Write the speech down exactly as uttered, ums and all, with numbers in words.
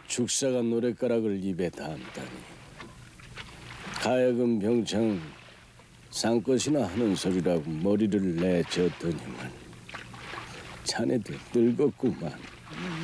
죽사가 노랫가락을 입에 담다니 가야금 병창 상것이나 하는 소리라고 머리를 내줬더니만 자네도 늙었구만.